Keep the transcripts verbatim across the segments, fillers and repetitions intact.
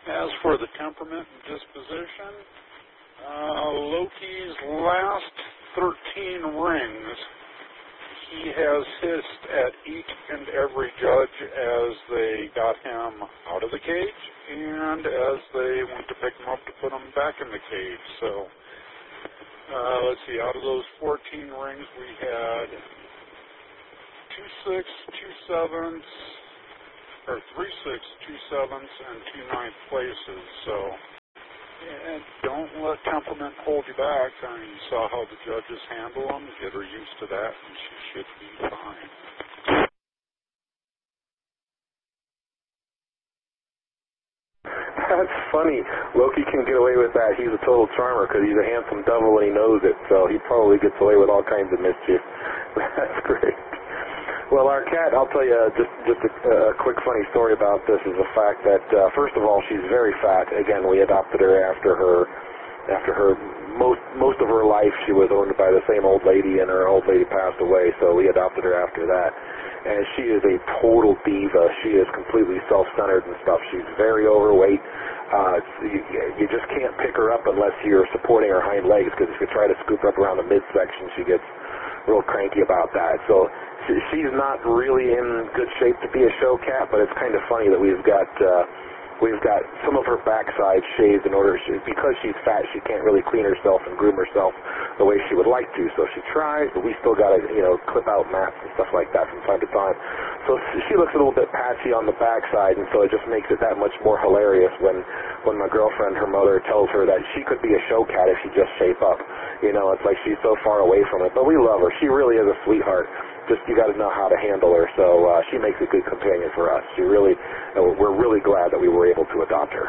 As for the temperament and disposition, uh, Loki's last thirteen rings, he has hissed at each and every judge as they got him out of the cage and as they went to pick him up to put him back in the cage. So, uh, let's see, out of those fourteen rings, we had two six, two sevens, or three six, two sevens, and two ninth places. So, and don't let temperament hold you back. I mean, you saw how the judges handle them. Get her used to that, and she should be fine. That's funny. Loki can get away with that. He's a total charmer because he's a handsome devil and he knows it, so he probably gets away with all kinds of mischief. That's great. Well, our cat, I'll tell you just just a, a quick funny story about this is the fact that, uh, first of all, she's very fat. Again, we adopted her after her, after her, most most of her life she was owned by the same old lady, and her old lady passed away, so we adopted her after that. And she is a total diva. She is completely self-centered and stuff. She's very overweight. Uh, you, you just can't pick her up unless you're supporting her hind legs, because if you try to scoop her up around the midsection, she gets real cranky about that. So she, she's not really in good shape to be a show cat, but it's kind of funny that we've got uh, we've got some of her backside shaved in order, she, because she's fat, she can't really clean herself and groom herself the way she would like to. So she tries, but we still got to, you know, clip out mats and stuff like that from time to time. So she looks a little bit patchy on the backside, and so it just makes it that much more hilarious when, when my girlfriend, her mother, tells her that she could be a show cat if she just shape up. You know, it's like she's so far away from it. But we love her. She really is a sweetheart. Just you got to know how to handle her. So uh, she makes a good companion for us. She really, uh, we're really glad that we were able to adopt her.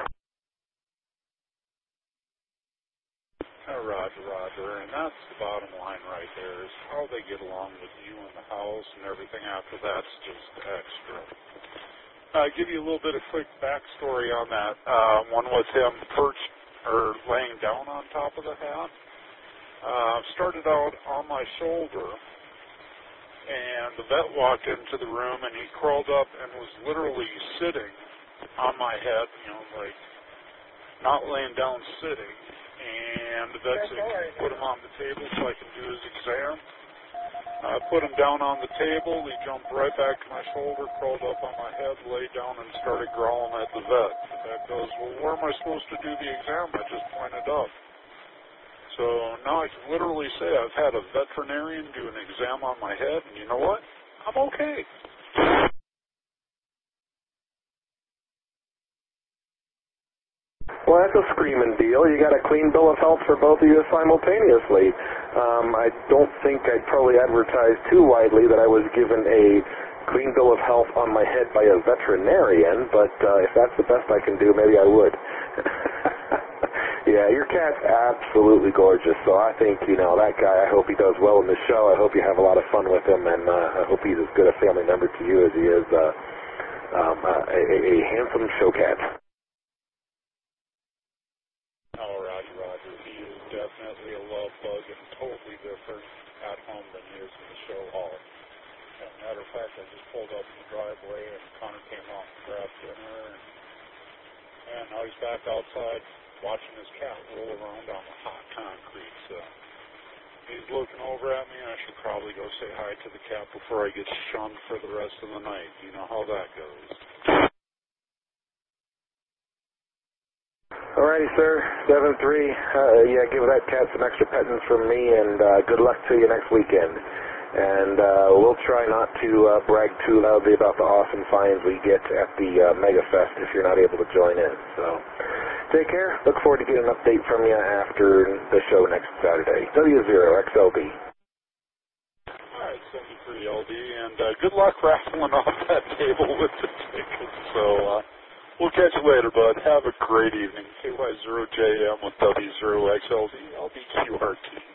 Uh, Roger, Roger, and that's the bottom line right there, is how they get along with you in the house, and everything after that's just extra. I'll give you a little bit of quick backstory on that. Uh, one was him perched or laying down on top of the hat. Uh, started out on my shoulder, and the vet walked into the room, and he crawled up and was literally sitting on my head, you know, like not laying down, sitting. And the vet said, "Can you put him on the table so I can do his exam?" I put him down on the table. He jumped right back to my shoulder, crawled up on my head, laid down, and started growling at the vet. The vet goes, "Well, where am I supposed to do the exam? I just pointed up." So now I can literally say I've had a veterinarian do an exam on my head, and you know what? I'm okay. Well, that's a screaming deal. You got a clean bill of health for both of you simultaneously. Um, I don't think I'd probably advertise too widely that I was given a clean bill of health on my head by a veterinarian, but uh, if that's the best I can do, maybe I would. Yeah, your cat's absolutely gorgeous, so I think, you know, that guy, I hope he does well in the show. I hope you have a lot of fun with him, and uh, I hope he's as good a family member to you as he is uh, um, uh, a, a handsome show cat. Oh, Roger, Roger. He is definitely a love bug and totally different at home than he is in the show hall. As a matter of fact, I just pulled up in the driveway, and Connor came out and grabbed dinner, and, and now he's back outside watching his cat roll around on the hot concrete. So he's looking over at me, and I should probably go say hi to the cat before I get shunned for the rest of the night. You know how that goes. Alrighty, sir. seven three. Uh, yeah, give that cat some extra pettings from me, and uh, good luck to you next weekend. And uh, we'll try not to uh, brag too loudly about the awesome finds we get at the uh, Mega Fest if you're not able to join in. So take care. Look forward to getting an update from you after the show next Saturday. W zero X L B. All right, seventy-three L D, and uh, good luck raffling off that table with the tickets. So uh, we'll catch you later, bud. Have a great evening. K Y zero J M with W zero X L D, L B Q R T.